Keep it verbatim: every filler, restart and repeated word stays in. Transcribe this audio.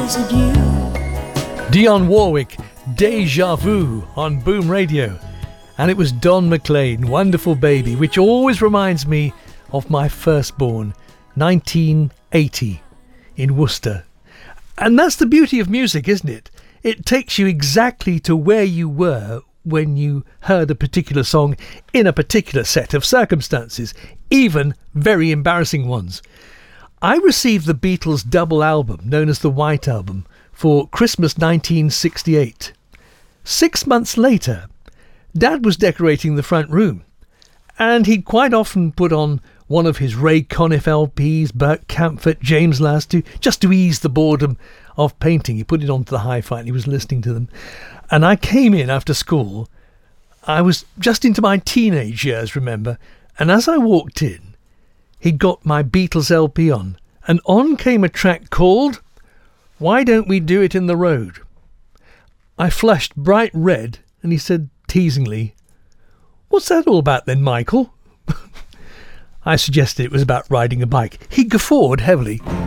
of you. Dionne Warwick, Deja Vu on Boom Radio. And it was Don McLean, Wonderful Baby, which always reminds me of my firstborn, nineteen eighty, in Worcester. And that's the beauty of music, isn't it? It takes you exactly to where you were when you heard a particular song in a particular set of circumstances, even very embarrassing ones. I received the Beatles' double album, known as the White Album, for Christmas nineteen sixty-eight. Six months later, Dad was decorating the front room, and he'd quite often put on one of his Ray Conniff L Ps, Bert Kaempfert, James Last, to, just to ease the boredom of painting. He put it onto the hi-fi and he was listening to them. And I came in after school. I was just into my teenage years, remember, and as I walked in, he'd got my Beatles L P on, and on came a track called Why Don't We Do It in the Road? I flushed bright red, and he said teasingly, "What's that all about then, Michael?" I suggested it was about riding a bike. He guffawed heavily.